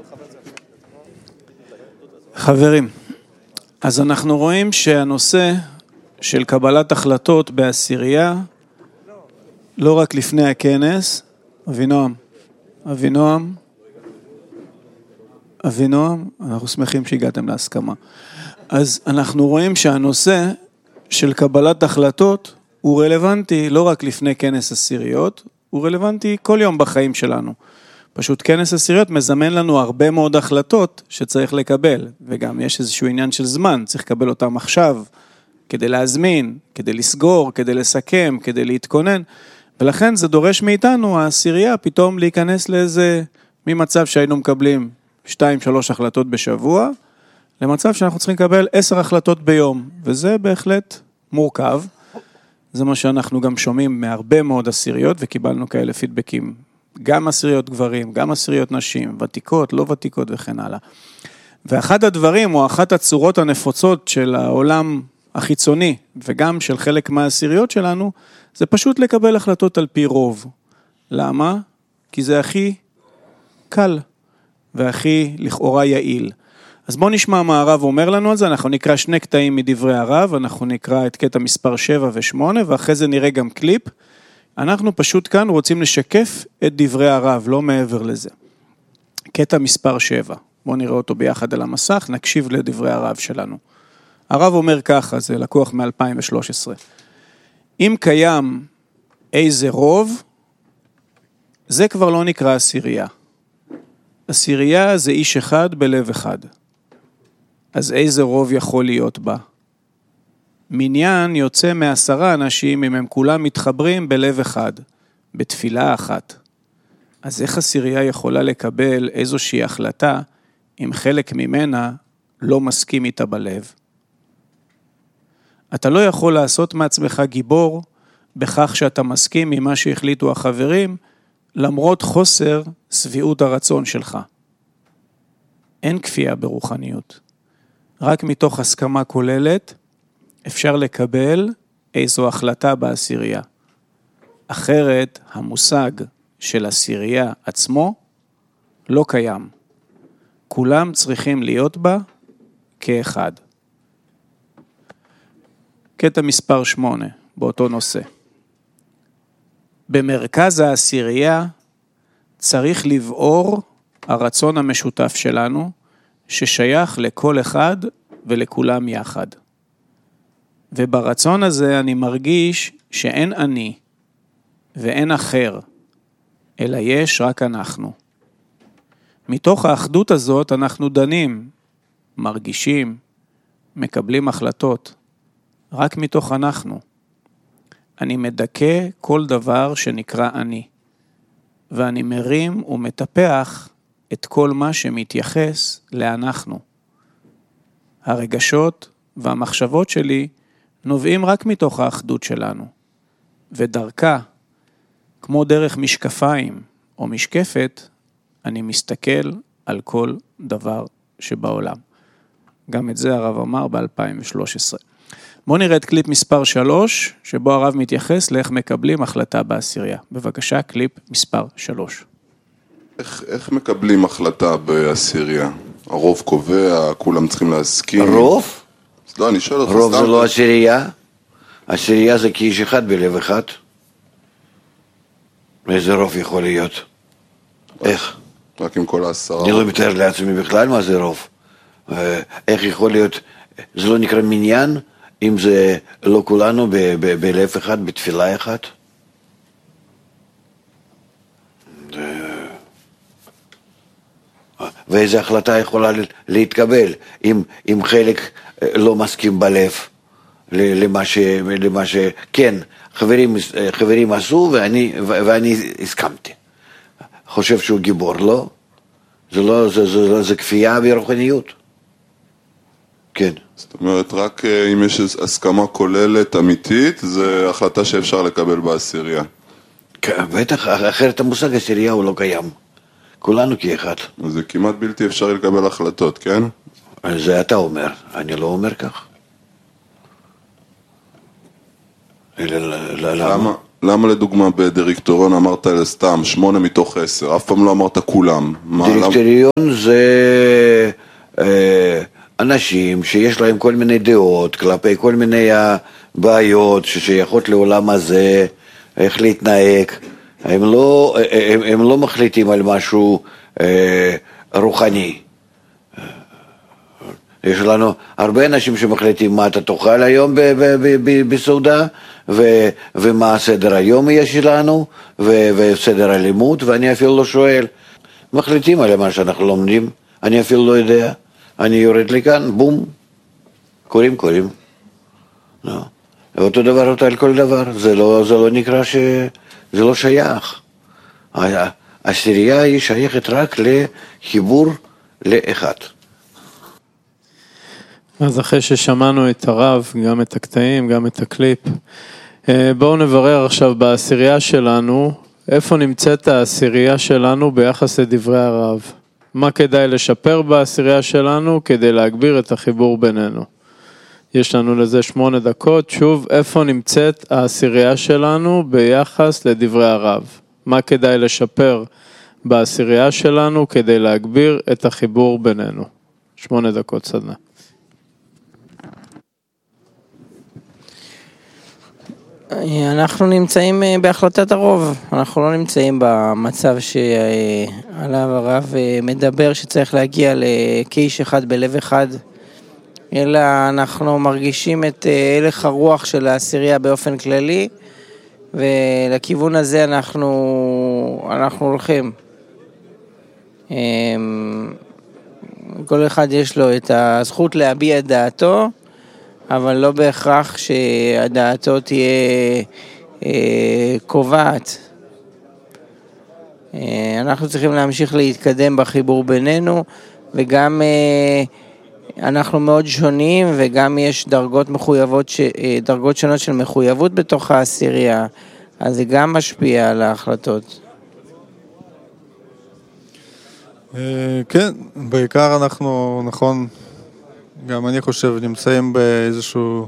חברים, אז אנחנו רואים שהנושא של קבלת החלטות בעשירייה, לא רק לפני הכנס, אבינועם, אנחנו שמחים שהגעתם להסכמה. אז אנחנו רואים שהנושא של קבלת החלטות הוא רלוונטי לא רק לפני כנס עשיריות, הוא רלוונטי כל יום בחיים שלנו. פשוט כנס עשיריות מזמן לנו הרבה מאוד החלטות שצריך לקבל, וגם יש איזשהו עניין של זמן, צריך לקבל אותם עכשיו, כדי להזמין, כדי לסגור, כדי לסכם, כדי להתכונן, ולכן זה דורש מאיתנו, העשירייה, פתאום להיכנס לאיזה, ממצב שהיינו מקבלים 2-3 החלטות בשבוע, למצב שאנחנו צריכים לקבל 10 החלטות ביום, וזה בהחלט מורכב, זה מה שאנחנו גם שומעים מהרבה מאוד עשיריות, וקיבלנו כאלה פידבקים, גם עשיריות גברים, גם עשיריות נשים, ותיקות, לא ותיקות וכן הלאה. ואחד הדברים, או אחת הצורות הנפוצות של העולם החיצוני, וגם של חלק מהעשיריות שלנו, זה פשוט לקבל החלטות על פי רוב. למה? כי זה הכי קל, והכי לכאורה יעיל. אז בואו נשמע מה הרב אומר לנו על זה, אנחנו נקרא 2 קטעים מדברי הרב, אנחנו נקרא את קטע מספר 7 ו8, ואחרי זה נראה גם קליפ. אנחנו פשוט כאן רוצים לשקף את דברי הרב, לא מעבר לזה. קטע מספר 7, בואו נראה אותו ביחד על המסך, נקשיב לדברי הרב שלנו. הרב אומר ככה, זה לקוח מ-2013. אם קיים איזה רוב, זה כבר לא נקרא עשירייה. עשירייה זה איש אחד בלב אחד. אז איזה רוב יכול להיות בה? מניין יוצא מ10 אנשים אם הם כולם מתחברים בלב אחד, בתפילה אחת. אז איך עשירייה יכולה לקבל איזושהי החלטה אם חלק ממנה לא מסכים איתה בלב? אתה לא יכול לעשות מעצמך גיבור בכך שאתה מסכים ממה שהחליטו החברים, למרות חוסר סביעות הרצון שלך. אין כפייה ברוחניות. רק מתוך הסכמה כוללת אפשר לקבל איזו החלטה בעשירייה. אחרת המושג של עשירייה עצמו לא קיים. כולם צריכים להיות בה כאחד. קטע מספר 8 באותו נושא. במרכז העשירייה צריך לבעור הרצון המשותף שלנו, ששייך לכל אחד ולכולם יחד. וברצון הזה אני מרגיש שאין אני ואין אחר, אלא יש רק אנחנו. מתוך האחדות הזאת אנחנו דנים, מרגישים, מקבלים החלטות, רק מתוך אנחנו. אני מדכא כל דבר שנקרא אני, ואני מרים ומטפח את כל מה שמתייחס לאנחנו. הרגשות והמחשבות שלי נובעים רק מתוך האחדות שלנו, ודרכה, כמו דרך משקפיים או משקפת, אני מסתכל על כל דבר שבעולם. גם את זה הרב אמר ב-2013. בואו נראה את קליפ מספר 3, שבו הרב מתייחס לאיך מקבלים החלטה בעשירייה. בבקשה, קליפ מספר 3. איך מקבלים החלטה בעשירייה? הרוב קובע, כולם צריכים להסכים. רוב? לא, אני שואל אותך. רוב זה לא עשירייה. עשירייה זה כאיש אחד בלב אחד. איזה רוב יכול להיות? איך? רק עם כל 10. אני לא מתאר לעצמי בכלל מה זה רוב. איך יכול להיות? זה לא נקרא מניין, אם זה לא כולנו בלב אחד, בתפילה אחת. ואיזו החלטה יכולה להתקבל אם חלק לא מסכים בלב למה שכן, חברים עשו ואני הסכמתי. חושב שהוא גיבור, לא? זה כפייה ברוחניות. כן. זאת אומרת, רק אם יש הסכמה כוללת אמיתית, זה החלטה שאפשר לקבל בעשירייה. כן, בטח, אחרת המושג עשירייה הוא לא קיים. כולנו כאחד. אז זה כמעט בלתי אפשרי לקבל החלטות, כן? זה אתה אומר, אני לא אומר כך. למה לדוגמה בדירקטוריון אמרת סתם 8 מתוך 10, אף פעם לא אמרת כולם? דירקטוריון זה אנשים שיש להם כל מיני דעות כלפי כל מיני בעיות ששייכות לעולם הזה, איך להתנהג. הם לא מחליטים על משהו רוחני. יש לנו הרבה אנשים שמחליטים מה אתה תאכל היום בסעודה, ומה סדר היום יש לנו, וסדר הלימוד, ואני אפילו לא שואל. מחליטים על מה שאנחנו לומדים, אני אפילו לא יודע. אני יורד לכאן, בום, קוראים. לא. ואותו דבר על כל דבר, זה לא נקרא זה לא שייך. העשירייה היא שייכת רק לחיבור לאחד. אז אחרי ששמענו את הרב, גם את הקטעים, גם את הקליפ, בואו נברר עכשיו בעשירייה שלנו, איפה נמצאת העשירייה שלנו ביחס לדברי הרב. מה כדאי לשפר בעשירייה שלנו כדי להגביר את החיבור בינינו. יש לנו לזה 8 דקות, שוב, איפה נמצאת העשירייה שלנו ביחס לדברי הרב. מה כדאי לשפר בעשירייה שלנו כדי להגביר את החיבור בינינו. 8 דקות סדנה. אנחנו נמצאים בהחלטת הרוב, אנחנו לא נמצאים במצב שעליו הרב מדבר שצריך להגיע כאיש אחד בלב אחד, אלא אנחנו מרגישים את הלך הרוח של העשירייה באופן כללי, ולכיוון הזה אנחנו הולכים. כל אחד יש לו את הזכות להביע את דעתו, אבל לא בהכרח שהדעתו תהיה קובעת. אנחנו צריכים להמשיך להתקדם בחיבור בינינו, וגם אנחנו מאוד שונים, וגם יש דרגות שונות של מחויבות בתוך העשירייה, אז זה גם משפיע על ההחלטות. כן, בעיקר אנחנו, נכון, גם אני חושב נמצאים באיזשהו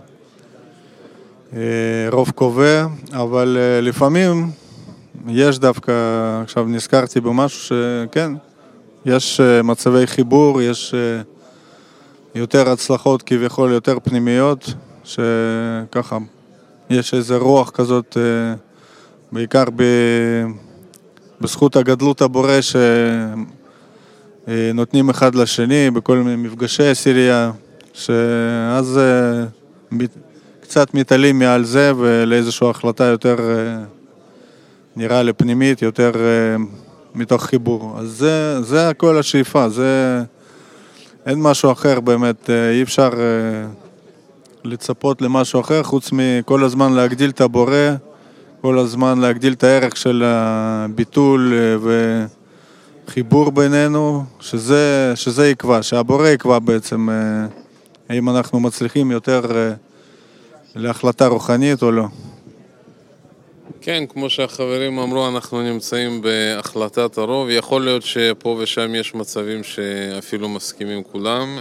רוב קובע, אבל לפעמים יש דווקא, עכשיו נזכרתי במשהו שכן, יש מצבי חיבור, יש יותר הצלחות כביכול, יותר פנימיות, שככה יש איזה רוח כזאת, בעיקר בזכות הגדלות הבורא שנותנים אחד לשני בכל מיני מפגשי עשירייה, שאז קצת מתעלים מעל זה ולאיזושהי החלטה יותר נראה לי פנימית, יותר מתוך חיבור. אז זה הכל השאיפה, אין משהו אחר באמת, אי אפשר לצפות למשהו אחר חוץ מכל הזמן להגדיל את הבורא, כל הזמן להגדיל את הערך של הביטול וחיבור בינינו, שזה יקבע, שהבורא יקבע בעצם האם אנחנו מצליחים יותר להחלטה רוחנית או לא. כן, כמו שהחברים אמרו, אנחנו נמצאים בהחלטת הרוב. יכול להיות שפה ושם יש מצבים שאפילו מסכימים כולם.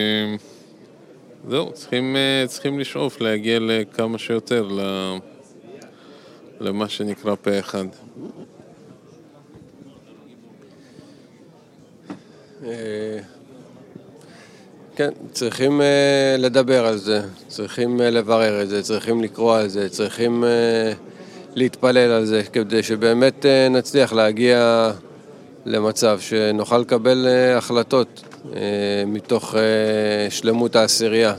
זהו, צריכים לשאוף להגיע לכמה שיותר למה שנקרא פה אחד. כן, צריכים לדבר על זה, צריכים לברר את זה, צריכים לקרוא על זה, צריכים להתפלל על זה, כדי שבאמת נצליח להגיע למצב שנוכל לקבל החלטות מתוך שלמות העשירייה.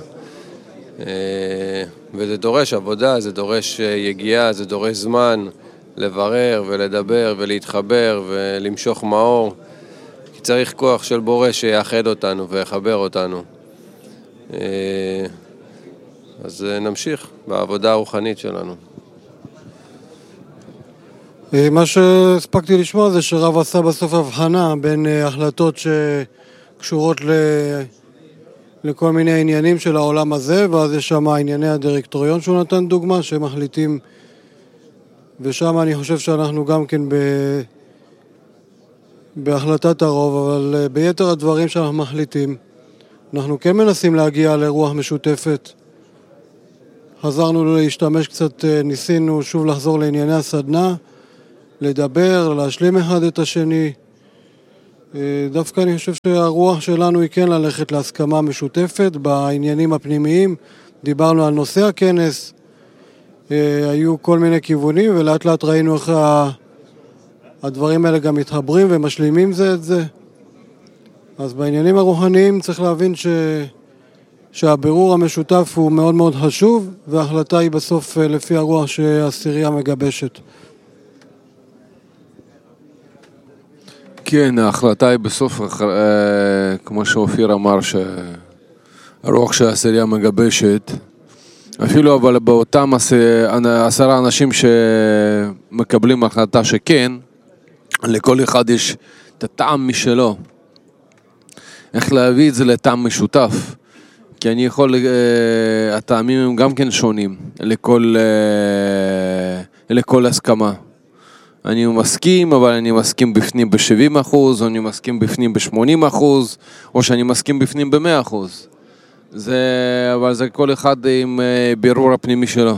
וזה דורש עבודה, זה דורש יגיעה, זה דורש זמן לברר ולדבר ולהתחבר ולמשוך מאור. כי צריך כוח של בורא שיאחד אותנו ויחבר אותנו. אז נמשיך בעבודה הרוחנית שלנו. מה שהספקתי לשמוע זה שרב עשה בסוף הבחנה בין החלטות שקשורות לכל מיני עניינים של העולם הזה, ואז יש שם ענייני הדירקטוריון שהוא נתן דוגמה שמחליטים, ושם אני חושב שאנחנו גם כן בהחלטת הרוב, אבל ביתר הדברים שאנחנו מחליטים אנחנו כן מנסים להגיע לרוח משותפת. חזרנו להשתמש קצת, ניסינו שוב לחזור לענייני הסדנה, לדבר, להשלים אחד את השני. דווקא אני חושב שהרוח שלנו היא כן ללכת להסכמה משותפת בעניינים הפנימיים. דיברנו על נושא הכנס, היו כל מיני כיוונים, ולאט לאט ראינו איך הדברים האלה גם מתחברים ומשלימים זה את זה. אז בעניינים הרוחניים צריך להבין שהבירור המשותף הוא מאוד מאוד חשוב, וההחלטה היא בסוף לפי הרוח שהעשירייה מגבשת. כן, ההחלטה היא בסוף, כמו שאופיר אמר, שהרוח של העשירייה מגבשת, אפילו אבל באותם 10 אנשים שמקבלים החלטה שכן, לכל אחד יש את הטעם משלו. איך להביא את זה לטעם משותף? כי אני יכול, הטעמים הם גם כן שונים לכל הסכמה. אני מסכים, אבל אני מסכים בפנים ב-70%, או אני מסכים בפנים ב-80%, או שאני מסכים בפנים ב-100%. אבל זה כל אחד עם בירור הפנימי שלו.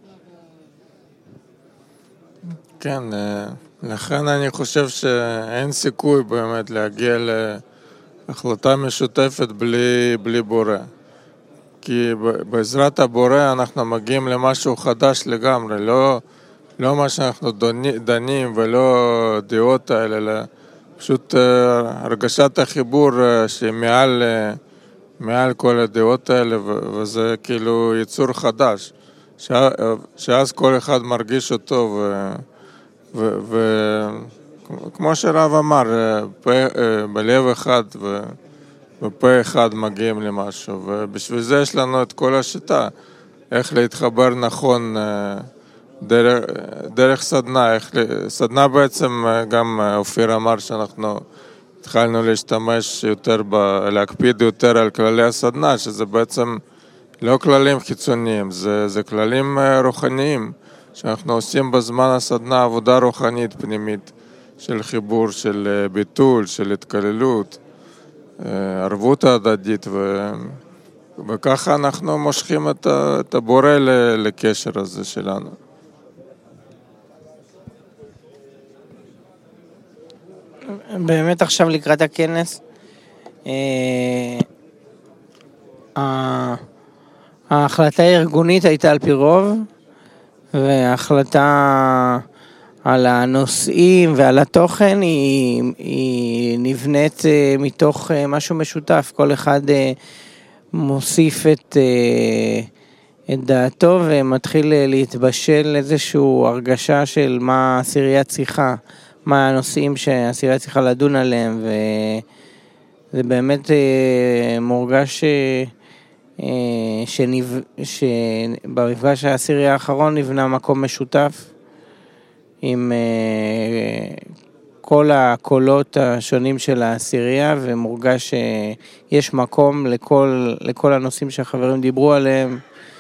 כן, לכן אני חושב שאין סיכוי באמת להגיע להחלטה משותפת בלי בורא. כי בעזרת הבורא אנחנו מגיעים למשהו חדש לגמרי, לא מה שאנחנו דנים ולא דעות האלה, אלא פשוט הרגשת החיבור שמעל כל הדעות האלה, וזה כאילו יצור חדש, שאז כל אחד מרגיש אותו, וכמו שרב אמר, בלב אחד ובפה אחד מגיעים למשהו, ובשביל זה יש לנו את כל השיטה, איך להתחבר נכון דרך סדנה. סדנה בעצם גם אופיר אמר שאנחנו התחלנו להשתמש יותר, להקפיד יותר על כללי הסדנה, שזה בעצם לא כללים חיצוניים, זה כללים רוחניים, שאנחנו עושים בזמן הסדנה עבודה רוחנית פנימית, של חיבור, של ביטול, של התקללות, ערבות ההדדית, וככה אנחנו מושכים את הבורא לקשר הזה שלנו. באמת עכשיו לקראת הכנס, ההחלטה הארגונית הייתה על פי רוב, וההחלטה על הנושאים ועל התוכן היא נבנית מתוך משהו משותף. כל אחד מוסיף את דעתו ומתחיל להתבשל איזשהו הרגשה של מה העשירייה צריכה, מה הנושאים שהעשירייה צריכה לדון עליהם, וזה באמת מורגש שבמפגש העשירי האחרון נבנה מקום משותף עם כל הקולות השונים של העשירייה, ומורגש שיש מקום לכל הנושאים שהחברים דיברו עליהם,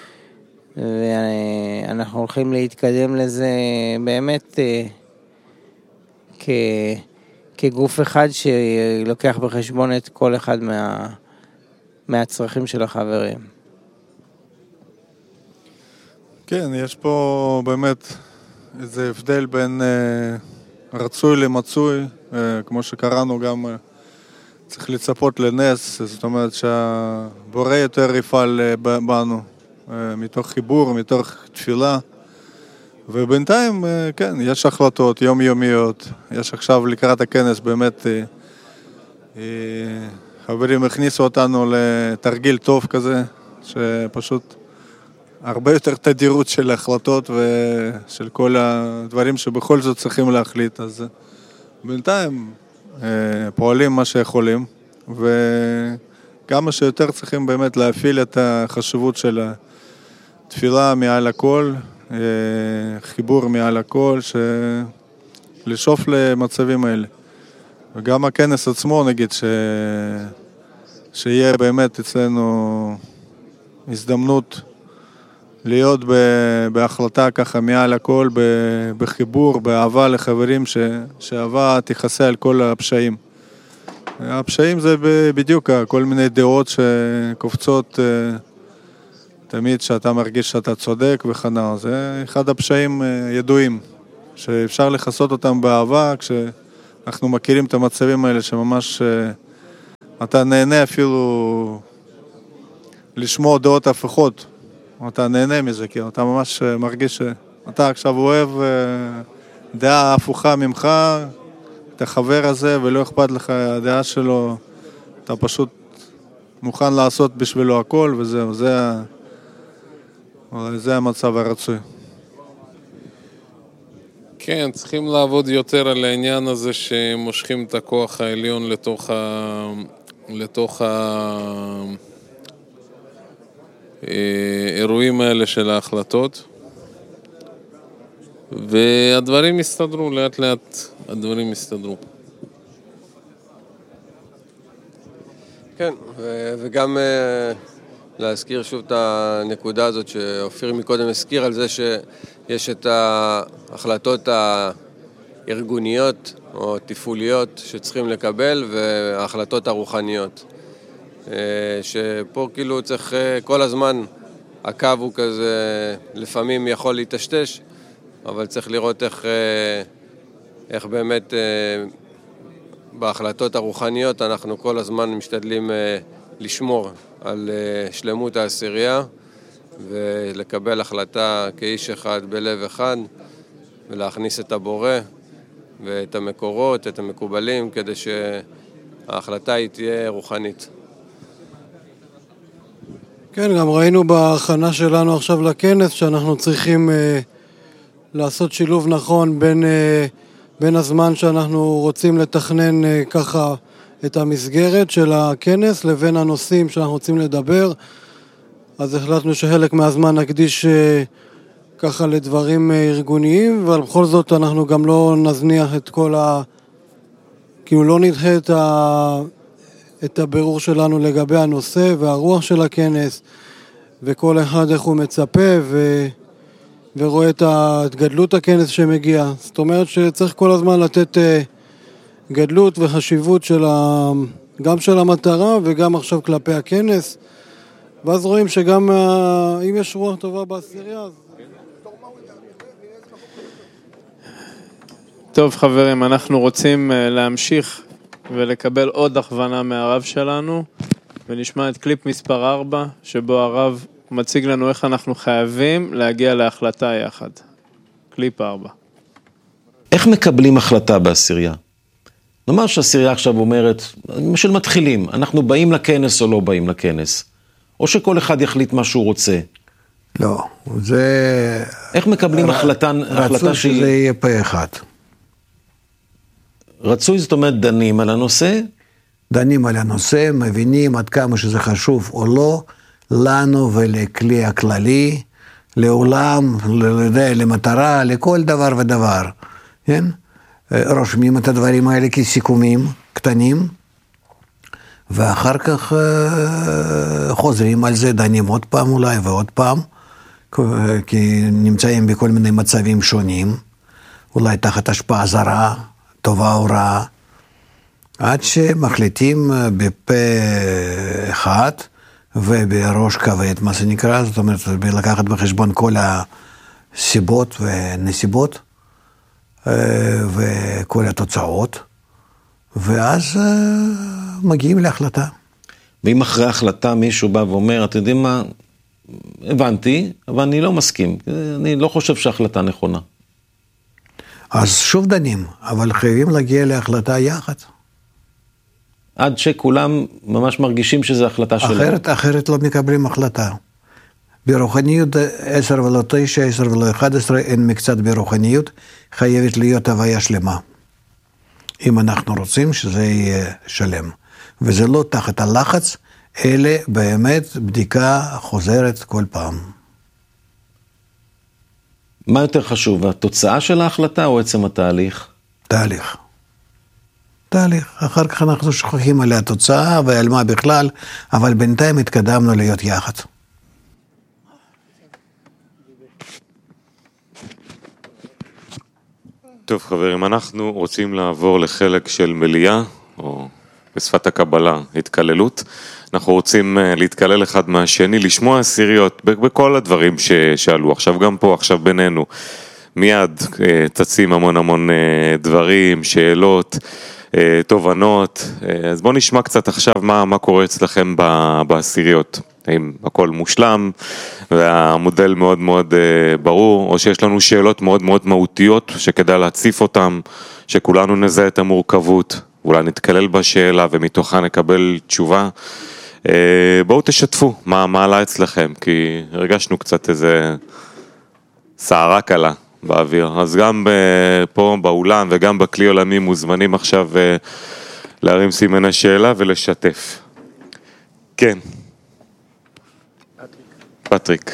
ואנחנו הולכים להתקדם לזה באמת כגוף אחד שלוקח בחשבון את כל אחד מהצרכים של החברים. כן, יש פה באמת איזה הבדל בין רצוי למצוי, כמו שקראנו גם צריך לצפות לנס, זאת אומרת שהבורא יותר יפעל בנו, מתוך חיבור, מתוך תפילה, ובינתיים, כן, יש החלטות יומיומיות, יש עכשיו לקראת הכנס באמת, חברים הכניסו אותנו לתרגיל טוב כזה, שפשוט הרבה יותר תדירות של החלטות ושל כל הדברים שבכל זאת צריכים להחליט, אז בינתיים פועלים מה שיכולים, וכמה שיותר צריכים באמת להפעיל את החשיבות של התפילה מעל הכל, חיבור מעל הכל, לשאוף למצבים האלה. וגם הכנס עצמו נגיד שיהיה באמת אצלנו הזדמנות להיות בהחלטה ככה מעל הכל, בחיבור, באהבה לחברים, שאהבה תכסה על כל הפשעים. הפשעים זה בדיוק כל מיני דעות שקופצות תמיד שאתה מרגיש שאתה צודק וכנ"ל. זה אחד הפשעים ידועים, שאפשר לחסות אותם באהבה, כשאנחנו מכירים את המצבים האלה שממש אתה נהנה אפילו לשמוע דעות הפוכות. אתה נהנה מזה, כי אתה ממש מרגיש שאתה עכשיו אוהב דעה הפוכה ממך, את החבר הזה, ולא אכפת לך הדעה שלו, אתה פשוט מוכן לעשות בשבילו הכל, וזהו, זה המצב הרצוי. כן, צריכים לעבוד יותר על העניין הזה שמושכים את הכוח העליון לתוך האירועים האלה של ההחלטות, והדברים יסתדרו, לאט לאט הדברים יסתדרו. כן, וגם להזכיר שוב את הנקודה הזאת שאופיר מקודם הזכיר על זה שיש את ההחלטות הארגוניות או תפעוליות שצריכים לקבל וההחלטות הרוחניות. שפה כאילו צריך כל הזמן, הקו הוא כזה, לפעמים יכול להתשתש, אבל צריך לראות איך באמת בהחלטות הרוחניות אנחנו כל הזמן משתדלים לשמור על שלמות העשירייה ולקבל החלטה כאיש אחד בלב אחד ולהכניס את הבורא ואת המקורות, את המקובלים, כדי שההחלטה היא תהיה רוחנית. כן, גם ראינו בהכנה שלנו עכשיו לכנס שאנחנו צריכים לעשות שילוב נכון בין הזמן שאנחנו רוצים לתכנן ככה את המסגרת של הכנס לבין הנושאים שאנחנו רוצים לדבר. אז החלטנו שחלק מהזמן נקדיש ככה לדברים ארגוניים, אבל בכל זאת אנחנו גם לא נזניח את כל כאילו לא נדחה את הבירור שלנו לגבי הנושא והרוח של הכנס, וכל אחד איך הוא מצפה ורואה את גדלות הכנס שמגיע. זאת אומרת שצריך כל הזמן לתת גדלות וחשיבות גם של המטרה וגם עכשיו כלפי הכנס, ואז רואים שגם אם יש רוח טובה בעשירייה אז... טוב חברים, אנחנו רוצים להמשיך ולקבל עוד הכוונה מהרב שלנו, ונשמע את קליפ מספר 4, שבו הרב מציג לנו איך אנחנו חייבים להגיע להחלטה יחד. קליפ 4. איך מקבלים החלטה בעשירייה? נאמר שהעשירייה עכשיו אומרת, למשל מתחילים, אנחנו באים לכנס או לא באים לכנס, או שכל אחד יחליט מה שהוא רוצה. לא, זה... איך מקבלים החלטה רצוי שזה יהיה פה אחד. רצוי, זאת אומרת, דנים על הנושא? דנים על הנושא, מבינים עד כמה שזה חשוב או לא, לנו ולכלי הכללי, לעולם, למטרה, לכל דבר ודבר. כן? רושמים את הדברים האלה כסיכומים קטנים, ואחר כך חוזרים על זה, דנים עוד פעם אולי ועוד פעם, כי נמצאים בכל מיני מצבים שונים, אולי תחת השפעה זרה, טובה או רעה, עד שמחליטים בפה אחד ובראש כבד, מה שנקרא, זאת אומרת, לקחת בחשבון כל הסיבות ונסיבות וכל התוצאות, ואז מגיעים להחלטה. ואם אחרי החלטה מישהו בא ואומר, אתם יודעים מה, הבנתי, אבל אני לא מסכים, אני לא חושב שההחלטה נכונה. אז שוב דנים, אבל חייבים להגיע להחלטה יחד. עד שכולם ממש מרגישים שזו החלטה שלהם. אחרת לא מקבלים החלטה. ברוחניות 10 ולא 9, 10 ולא 11, אין מקצת ברוחניות, חייבת להיות הוויה שלמה. אם אנחנו רוצים שזה יהיה שלם. וזה לא תחת הלחץ, אלא באמת בדיקה חוזרת כל פעם. מה יותר חשוב, התוצאה של ההחלטה או עצם התהליך? תהליך. אחר כך אנחנו שוכחים על התוצאה ועל מה בכלל, אבל בינתיים התקדמנו להיות יחד. טוב חברים, אנחנו רוצים לעבור לחלק של מליאה, או בשפת הקבלה, התקללות. אנחנו רוצים להתקלל אחד מהשני, לשמוע עשיריות בכל הדברים ששאלו. עכשיו גם פה, עכשיו בינינו, מיד תצאים המון דברים, שאלות, תובנות. אז בואו נשמע קצת עכשיו מה קורה אצלכם בעשיריות. האם הכל מושלם והמודל מאוד מאוד ברור, או שיש לנו שאלות מאוד מאוד מהותיות שכדאי להציף אותם, שכולנו נזהה את המורכבות, אולי נתקלל בשאלה ומתוכה נקבל תשובה. בואו תשתפו מה עלה אצלכם, כי הרגשנו קצת איזה סערה קלה באוויר. אז גם פה באולם וגם בכלי עולמי מוזמנים עכשיו להרים סימן השאלה ולשתף. כן. פטריק.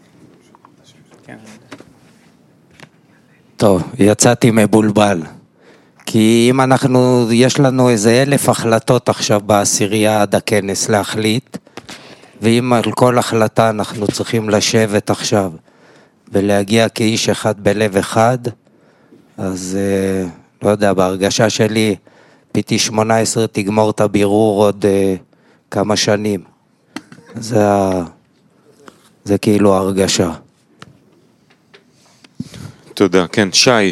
טוב, יצאתי מבולבל. כי אם יש לנו איזה 1,000 החלטות עכשיו בעשירייה עד הכנס להחליט, ואם על כל החלטה אנחנו צריכים לשבת עכשיו ולהגיע כאיש אחד בלב אחד, אז לא יודע, בהרגשה שלי פיתי 18 תגמור את הבירור עוד כמה שנים. זה כאילו הרגשה. תודה, כן, שי.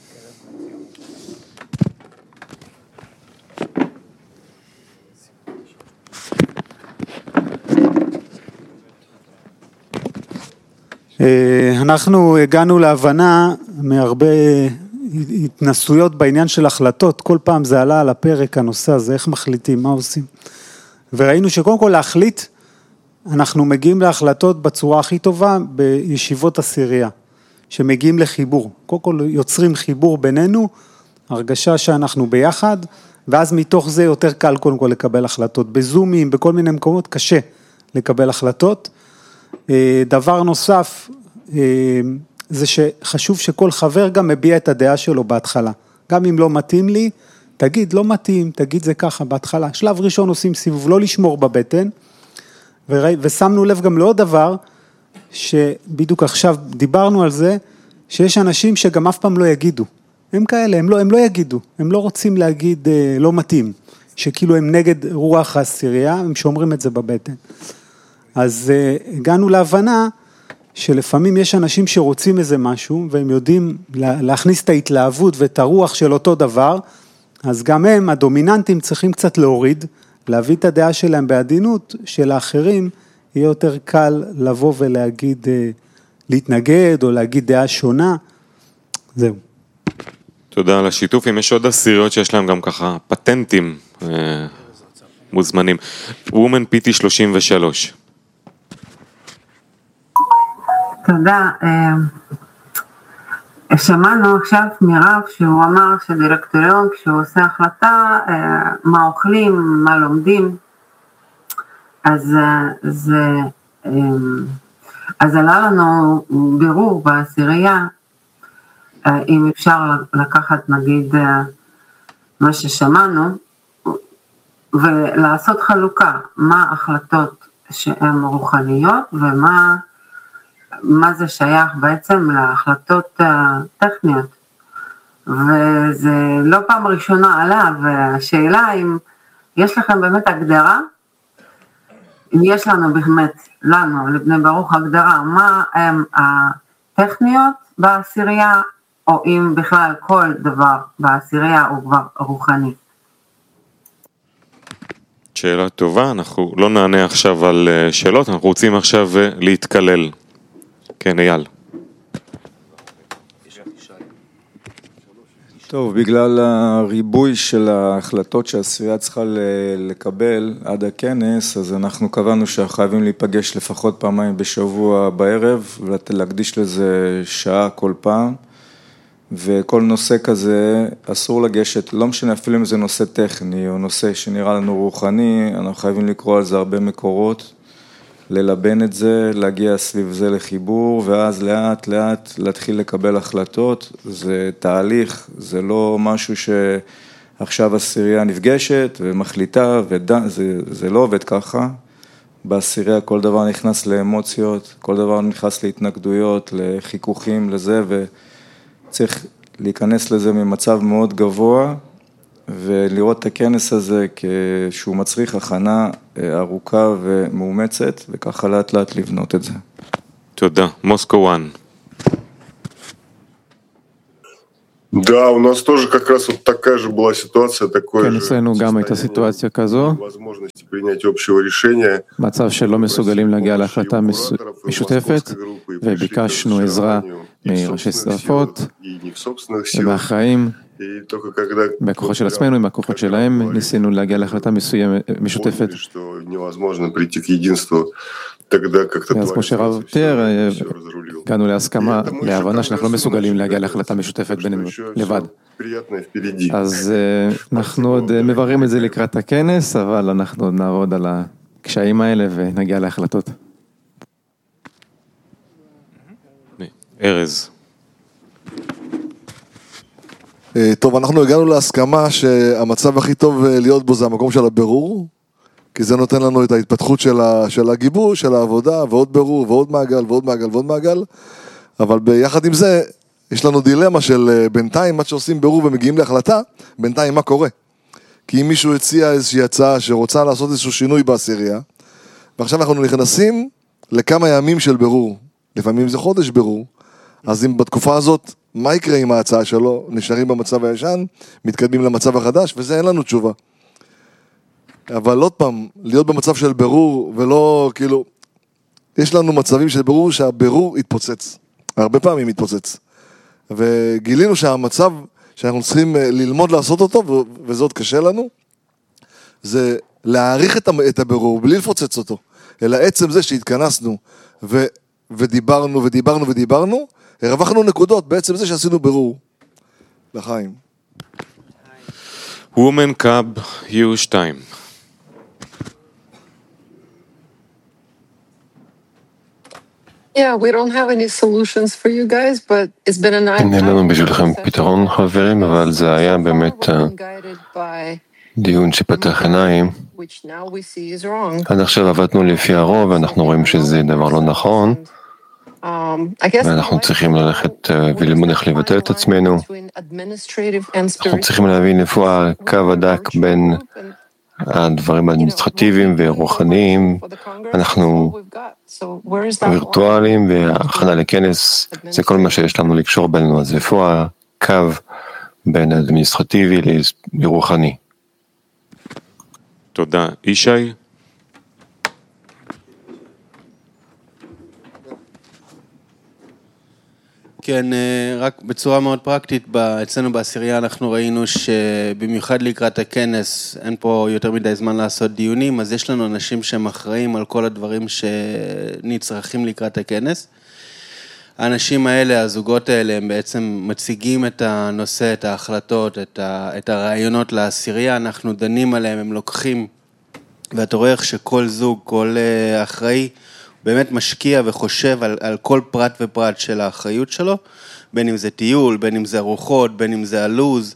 אנחנו הגענו להבנה מהרבה התנסויות בעניין של החלטות, כל פעם זה עלה על הפרק הנושא הזה, איך מחליטים, מה עושים. וראינו שקודם כל להחליט, אנחנו מגיעים להחלטות בצורה הכי טובה בישיבות עשירייה, שמגיעים לחיבור. קודם כל יוצרים חיבור בינינו, הרגשה שאנחנו ביחד, ואז מתוך זה יותר קל קודם כל לקבל החלטות. בזומים, בכל מיני מקומות קשה לקבל החלטות. דבר נוסף, זה שחשוב שכל חבר גם מביע את הדעה שלו בהתחלה. גם אם לא מתאים לי, תגיד לא מתאים, תגיד זה ככה בהתחלה. שלב ראשון עושים סיבוב, לא לשמור בבטן, ושמנו לב גם לעוד דבר, שבדיוק עכשיו דיברנו על זה, שיש אנשים שגם אף פעם לא יגידו. הם כאלה, הם לא יגידו, הם לא רוצים להגיד לא מתאים, שכאילו הם נגד רוח העשירייה, הם שומרים את זה בבטן. אז הגענו להבנה שלפעמים יש אנשים שרוצים איזה משהו, והם יודעים להכניס את ההתלהבות ואת הרוח של אותו דבר, אז גם הם, הדומיננטים, צריכים קצת להוריד, להביא את הדעה שלהם בעדינות, שלאחרים יהיה יותר קל לבוא ולהגיד, להתנגד או להגיד דעה שונה. זהו. תודה על השיתוף. אם יש עוד עשיריות שיש להם גם ככה פטנטים מוזמנים. וומן פיטי 33. תודה. שמענו עכשיו מרב שהוא אמר שדירקטוריון כשהוא עושה החלטה מה אוכלים, מה לומדים, אז עלה לנו בירור בעשירייה, אם אפשר לקחת נגיד מה ששמענו ולעשות חלוקה, מה החלטות שהן רוחניות ומה זה שייך בעצם להחלטות טכניות. וזה לא פעם ראשונה עלה, והשאלה אם יש לכם באמת הגדרה, אם יש לנו באמת, לנו, לבני ברוך הגדרה, מה הם הטכניות בעשירייה, או אם בכלל כל דבר בעשירייה הוא כבר רוחני. שאלה טובה, אנחנו לא נענה עכשיו על שאלות, אנחנו רוצים עכשיו להתקלל. כן, אייל. טוב, בגלל הריבוי של ההחלטות שהעשירייה צריכה לקבל עד הכנס, אז אנחנו קבענו שחייבים להיפגש לפחות פעמיים בשבוע בערב, ולהקדיש לזה שעה כל פעם, וכל נושא כזה אסור לגשת, לא משנה אפילו אם זה נושא טכני או נושא שנראה לנו רוחני, אנחנו חייבים לקרוא על זה הרבה מקורות, ללבן את זה, להגיע סביב זה לחיבור, ואז לאט לאט להתחיל לקבל החלטות. זה תהליך, זה לא משהו שעכשיו עשירייה נפגשת ומחליטה, זה לא עובד ככה. בעשירייה כל דבר נכנס לאמוציות, כל דבר נכנס להתנגדויות, לחיכוכים, לזה, וצריך להיכנס לזה ממצב מאוד גבוה, ולראות את הכנס הזה כשהוא מצריך הכנה ארוכה ומאומצת, וככה לאט לאט לבנות את זה. תודה. מוסקו 1. Да, у нас тоже как раз вот такая же была ситуация, такое же אצלנו גם הייתה סיטואציה כזו, возможности принять общего решения. מצב שלא מסוגלים להגיע להחלטה משותפת, וביקשנו עזרה מראשי שרפות ומהאחראים, בכוחות של עצמנו, עם הכוחות שלהם, ניסינו להגיע להחלטה משותפת. אז כמו שרב תיאר, הגענו להסכמה, להבנה שאנחנו לא מסוגלים להגיע להחלטה משותפת בינינו לבד. אז אנחנו עוד מבררים את זה לקראת הכנס, אבל אנחנו עוד נעבוד על הקשיים האלה ונגיע להחלטות. ארז. טוב, אנחנו הגענו להסכמה שהמצב הכי טוב להיות בו זה המקום של הבירור, כי זה נותן לנו את ההתפתחות של הגיבוש, של העבודה, ועוד בירור, ועוד מעגל, ועוד מעגל, ועוד מעגל, אבל ביחד עם זה, יש לנו דילמה של בינתיים, עד שעושים בירור ומגיעים להחלטה, בינתיים מה קורה? כי אם מישהו הציע איזושהי הצעה שרוצה לעשות איזשהו שינוי בעשירייה, ועכשיו אנחנו נכנסים לכמה ימים של בירור, לפעמים זה חודש בירור, אז אם בתקופה הזאת, מה יקרה עם ההצעה שלו? נשארים במצב הישן, מתקדמים למצב החדש, וזה אין לנו תשובה. אבל עוד פעם, להיות במצב של בירור, ולא כאילו, יש לנו מצבים של בירור שהבירור יתפוצץ. הרבה פעמים יתפוצץ. וגילינו שהמצב שאנחנו צריכים ללמוד לעשות אותו, וזה עוד קשה לנו, זה להעריך את הבירור, בלי לפוצץ אותו. אלא עצם זה שהתכנסנו, ודיברנו, ודיברנו, ודיברנו, הרווחנו נקודות בעצם זה שעשינו בירור. לחיים. Woman Cub U2. Yeah, we don't have any solutions for you guys, but it's been a nice אין לנו בשבילכם פתרון חברים, אבל זה היה באמת דיון שפתח עיניים. עד עכשיו עבדנו לפי הרוב, ואנחנו רואים שזה דבר לא נכון, ואנחנו צריכים ללכת וללמוד איך לבטל את עצמנו. אנחנו צריכים להבין איפה הקו הדק בין הדברים האדמיניסטרטיביים ורוחניים. אנחנו וירטואליים, והכנה לכנס זה כל מה שיש לנו לקשור בינינו. אז איפה הקו בין האדמיניסטרטיבי לרוחני? תודה. ישי? כן, רק בצורה מאוד פרקטית, אצלנו בעשירייה אנחנו ראינו שבמיוחד לקראת הכנס, אין פה יותר מדי זמן לעשות דיונים, אז יש לנו אנשים שהם אחראים על כל הדברים שנצרכים לקראת הכנס. האנשים האלה, הזוגות האלה, הם בעצם מציגים את הנושא, את ההחלטות, את הרעיונות לעשירייה, אנחנו דנים עליהם, הם לוקחים, ואתה רואה איך שכל זוג, כל אחראי, באמת משקיע וחושב על כל פרט ופרט של האחריות שלו, בין אם זה טיול, בין אם זה ארוחות, בין אם זה הלוז,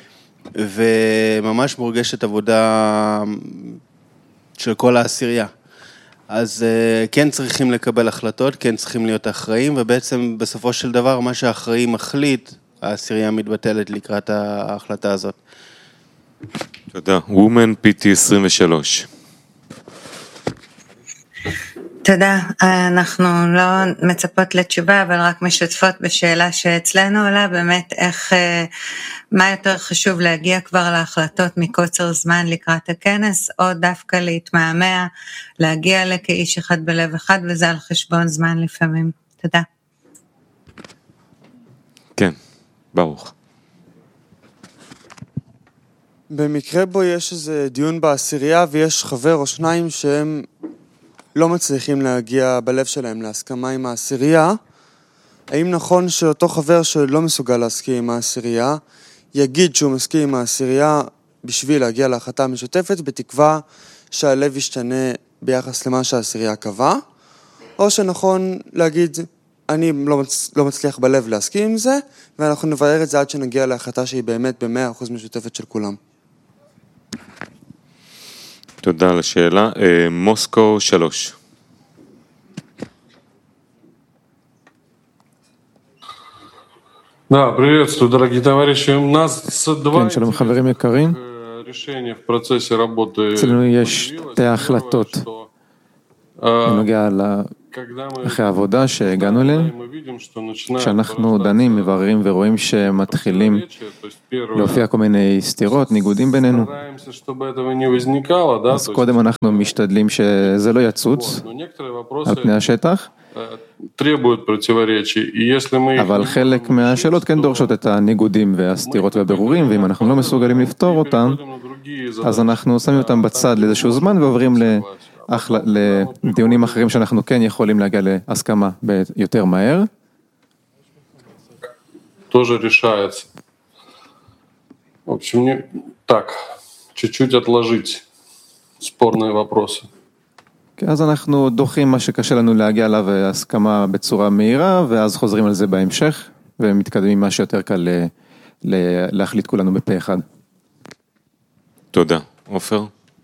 וממש מורגשת עבודה של כל העשירייה. אז כן צריכים לקבל החלטות, כן צריכים להיות אחראים, ובעצם בסופו של דבר מה שהאחראי מחליט, העשירייה מתבטלת לקראת ההחלטה הזאת. תודה. Woman PT 23. תודה, אנחנו לא מצפות לתשובה, אבל רק משתפות בשאלה שאצלנו עולה, באמת איך, מה יותר חשוב להגיע כבר להחלטות מקוצר זמן לקראת הכנס, או דווקא להתמהמה, להגיע לכאיש אחד בלב אחד, וזה על חשבון זמן לפעמים. תודה. כן, ברוך. במקרה בו יש איזה דיון בעשירייה, ויש חבר או שניים שהם לא מצליחים להגיע בלב שלהם להסכמה עם העשירייה, האם נכון שאותו חבר שלא מסוגל להסכים עם העשירייה, יגיד שהוא מסכים עם העשירייה בשביל להגיע להחלטה המשותפת, בתקווה שהלב ישתנה ביחס למה שהעשירייה קבע, או שנכון להגיד, אני לא מצליח בלב להסכים עם זה, ואנחנו נברר את זה עד שנגיע להחלטה שהיא באמת ב100% משותפת של כולם. תודה על השאלה. מוסקו 3. כן, שלום חברים יקרים. אצלנו יש שתי החלטות בנוגע אחרי העבודה שהגענו אליהם, כשאנחנו דנים, מבררים ורואים שמתחילים להופיע כל מיני סתירות, ניגודים בינינו. אז קודם אנחנו משתדלים שזה לא יצוץ על פני השטח, אבל חלק מהשאלות כן דורשות את הניגודים והסתירות והבירורים, ואם אנחנו לא מסוגלים לפתור אותם, אז אנחנו שמים אותם בצד לאיזשהו זמן ועוברים לדיונים אחרים שאנחנו כן יכולים להגיע להסכמה יותר מהר. Тоже решается. В общем, так, чуть-чуть отложить спорные вопросы. אז אנחנו דוחים מה שקשה לנו להגיע אליו הסכמה בצורה מהירה, ואז חוזרים על זה בהמשך, ומתקדמים מה שיותר קל להחליט כולנו בפה אחד. תודה. עופר?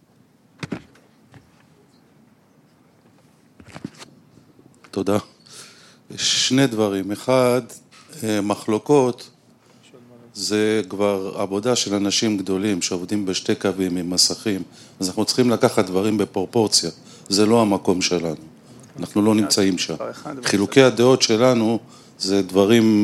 תודה. שני דברים. אחד, מחלוקות, זה כבר עבודה של אנשים גדולים שעובדים בשתי קווים עם מסכים, אז אנחנו צריכים לקחת דברים בפרופורציה. זה לא המקום שלנו, אנחנו לא נמצאים שם. חילוקי הדעות שלנו זה דברים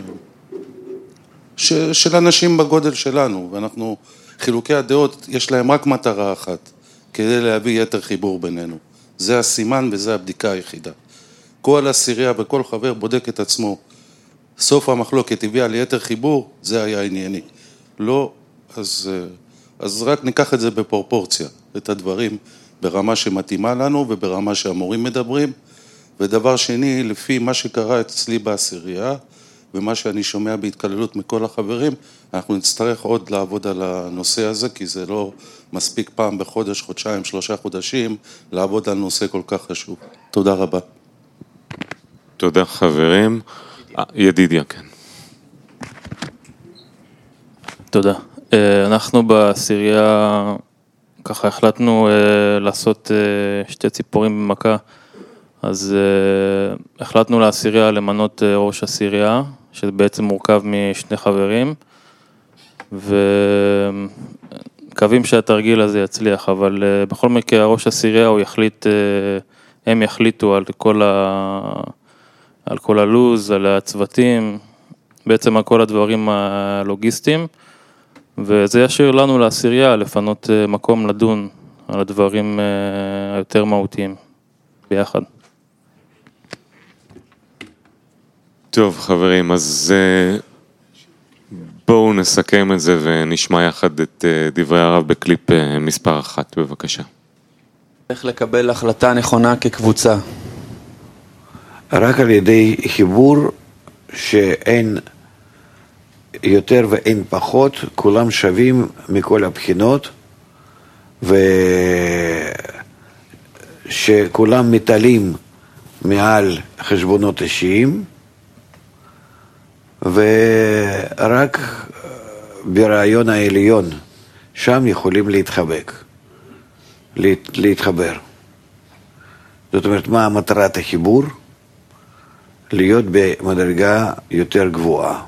של אנשים בגודל שלנו, ואנחנו, חילוקי הדעות יש להם רק מטרה אחת, כדי להביא יתר חיבור בינינו. זה הסימן וזה הבדיקה היחידה. כל עשירייה וכל חבר בודק את עצמו, סוף המחלוקת הביאה ליתר חיבור, זה היה ענייני. לא, אז רק ניקח את זה בפרופורציה, את הדברים ברמה שמתאימה לנו וברמה שהמורים מדברים. ודבר שני, לפי מה שקרה אצלי בעשירייה, ומה שאני שומע בהתקללות מכל החברים, אנחנו נצטרך עוד לעבוד על הנושא הזה, כי זה לא מספיק פעם בחודש, חודשיים, 3 חודשים, לעבוד על נושא כל כך חשוב. תודה רבה. תודה חברים. ידידיה, כן. תודה. אנחנו בעשירייה ככה החלטנו לעשות 2 ציפורים במכה, אז החלטנו לעשירייה למנות ראש עשירייה, שזה בעצם מורכב מ2 חברים, ומקווים שהתרגיל הזה יצליח, אבל בכל מקרה ראש עשירייה הוא יחליט, הם יחליטו על כל הלוז, על הצוותים, בעצם על כל הדברים הלוגיסטיים, וזה ישאיר לנו לעשירייה לפנות מקום לדון על הדברים היותר מהותיים ביחד. טוב חברים, אז בואו נסכם את זה ונשמע יחד את דברי הרב בקליפ מספר 1, בבקשה. איך לקבל החלטה נכונה כקבוצה? רק על ידי חיבור שאין יותר ואין פחות, כולם שווים מכל הבחינות, ושכולם מתעלים מעל חשבונות אישיים, ורק ברעיון העליון, שם יכולים להתחבר. זאת אומרת, מה מטרת החיבור? להיות במדרגה יותר גבוהה.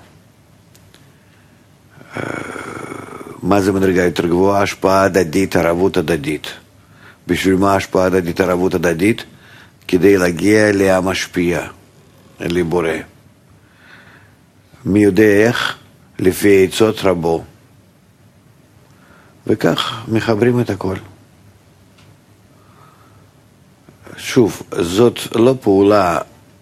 מה זה מדרגה יותר גבוהה? השפעה הדדית, ערבות הדדית. בשביל מה השפעה הדדית, ערבות הדדית? כדי להגיע להמשפיע, לבורא. מי יודע איך? לפי עצות רבו. וכך מחברים את הכל. שוב, זאת לא פעולה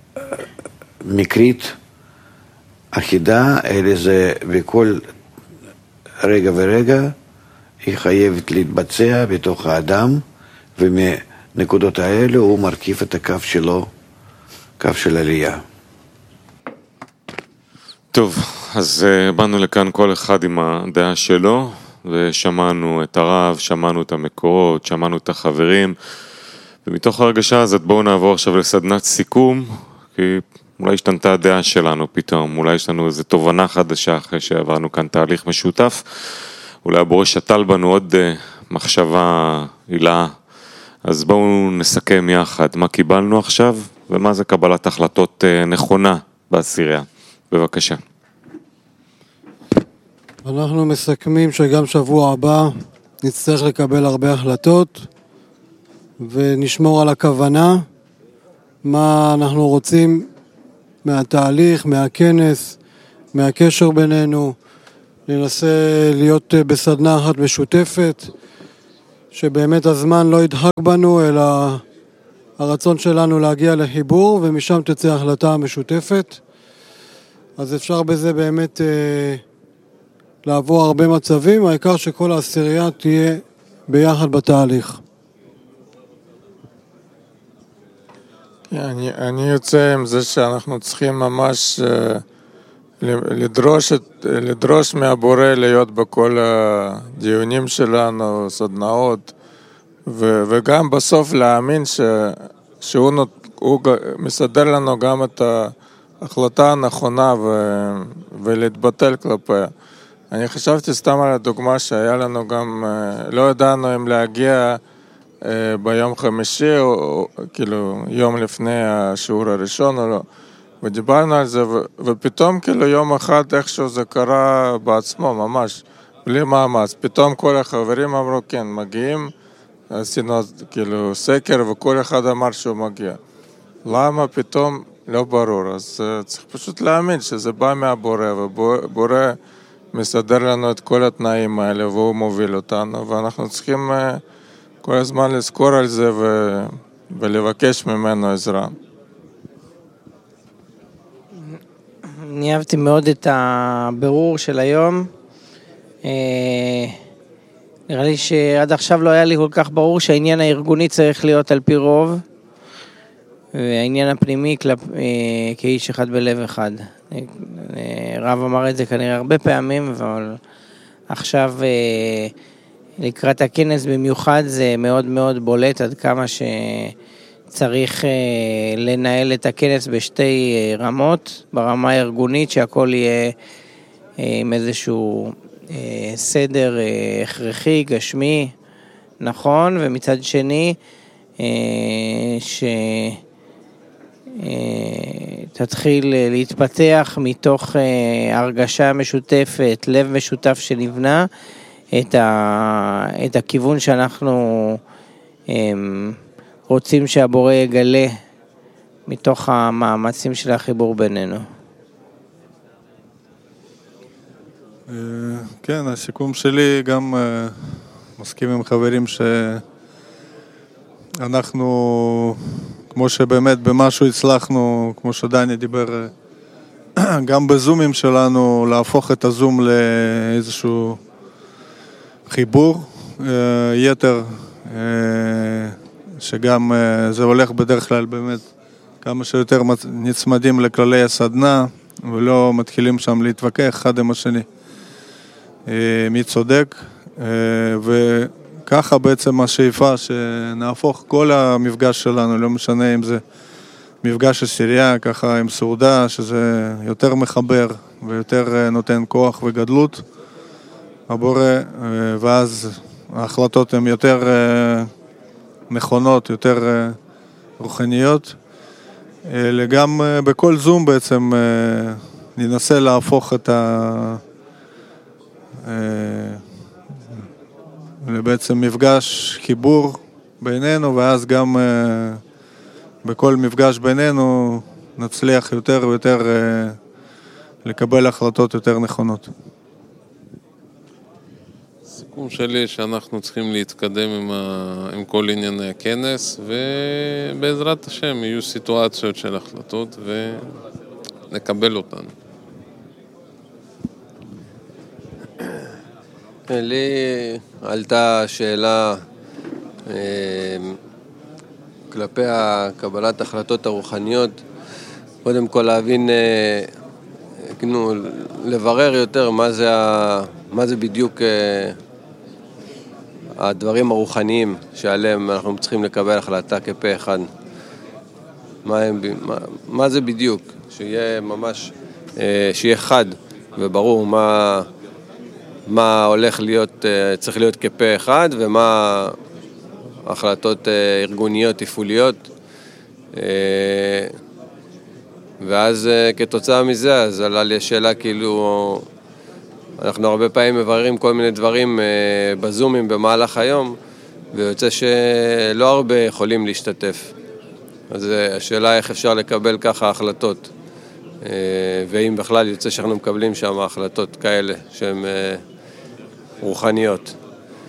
מקרית אחידה, אלא זה בכל רגע ורגע היא חייבת להתבצע בתוך האדם, ומנקודות האלה הוא מרכיב את הקו שלו, קו של עלייה. טוב, אז באנו לכאן כל אחד עם הדעה שלו, ושמענו את הרב, שמענו את המקורות, שמענו את החברים, ומתוך הרגשה הזאת בואו נעבור עכשיו לסדנת סיכום, כי אולי השתנתה הדעה שלנו פתאום, אולי יש לנו איזו תובנה חדשה אחרי שעברנו כאן תהליך משותף, אולי הבורא שתל בנו עוד מחשבה עילה, אז בואו נסכם יחד מה קיבלנו עכשיו, ומה זה קבלת החלטות נכונה בעשירייה. בבקשה. אנחנו מסכמים שגם שבוע הבא נצטרך לקבל הרבה החלטות ונשמור על הכוונה, מה אנחנו רוצים מהתהליך, מהכנס, מהקשר בינינו. ננסה להיות בסדנה אחת משותפת, שבאמת הזמן לא ידחק בנו, אלא הרצון שלנו להגיע לחיבור, ומשם תצא החלטה משותפת. אז אפשר בזה באמת לעבור הרבה מצבים, העיקר שכל העשירייה תהיה ביחד בתהליך. אני יוצא עם זה שאנחנו צריכים ממש לדרוש מהבורא להיות בכל הדיונים שלנו, סדנאות, וגם בסוף להאמין שהוא מסדר לנו גם את ההחלטה הנכונה ולהתבטל כלפיה. אני חשבתי סתם על הדוגמה שהיה לנו גם, לא ידענו אם להגיע ביום חמישי, או כאילו יום לפני השיעור הראשון או לא, ודיברנו על זה, ופתאום כאילו יום אחד איכשהו זה קרה בעצמו ממש, בלי מאמץ. פתאום כל החברים אמרו כן, מגיעים, עשינו כאילו סקר וכל אחד אמר שהוא מגיע. למה פתאום? לא ברור. אז צריך פשוט להאמין שזה בא מהבורא, ובורא מסדר לנו את כל התנאים האלה והוא מוביל אותנו, ואנחנו צריכים כל הזמן לזכור על זה ולבקש ממנו עזרה. אני אהבתי מאוד את הבירור של היום. נראה לי שעד עכשיו לא היה לי כל כך ברור שהעניין הארגוני צריך להיות על פי רוב, והעניין הפנימי כאיש אחד בלב אחד. רב אמר את זה כנראה הרבה פעמים, אבל עכשיו לקראת הכנס במיוחד זה מאוד מאוד בולט עד כמה שצריך לנהל את הכנס בשתי רמות, ברמה הארגונית שהכל יהיה עם איזשהו סדר הכרחי, גשמי, נכון, ומצד שני שתתחיל להתפתח מתוך הרגשה משותפת, לב משותף שנבנה, את הכיוון שאנחנו רוצים שהבורא יגלה מתוך המאמצים של החיבור בינינו. כן, הסיכום שלי גם מסכים עם חברים שאנחנו, כמו שבאמת במשהו הצלחנו, כמו שדני דיבר, גם בזומים שלנו, להפוך את הזום לאיזשהו חיבור יתר, שגם זה הולך בדרך כלל באמת כמה שיותר נצמדים לכללי הסדנה, ולא מתחילים שם להתווכח אחד עם השני. מי צודק, וככה בעצם השאיפה שנהפוך כל המפגש שלנו, לא משנה אם זה מפגש עשירייה, ככה עם סעודה, שזה יותר מחבר ויותר נותן כוח וגדלות הבורא, ואז ההחלטות הן יותר נכונות, יותר רוחניות. גם בכל זום בעצם ננסה להפוך את בעצם מפגש חיבור בינינו, ואז גם בכל מפגש בינינו נצליח יותר ויותר לקבל החלטות יותר נכונות. הסיכום שלי שאנחנו צריכים להתקדם עם כל ענייני הכנס, ובעזרת השם יהיו סיטואציות של החלטות ונקבל אותן. לי עלתה שאלה כלפי קבלת החלטות הרוחניות, קודם כל להבין, לברר יותר מה זה בדיוק הדברים הרוחניים שעליהם אנחנו צריכים לקבל החלטה כפה אחד. מה זה בדיוק? שיהיה ממש, שיהיה חד וברור מה הולך להיות, צריך להיות כפה אחד, ומה החלטות ארגוניות, תפעוליות. ואז כתוצאה מזה, אז עלה לי השאלה כאילו, אנחנו הרבה פעמים מבררים כל מיני דברים בזומים במהלך היום, ויוצא שלא הרבה יכולים להשתתף. אז השאלה איך אפשר לקבל ככה החלטות, ואם בכלל יוצא שאנחנו מקבלים שם החלטות כאלה שהן רוחניות.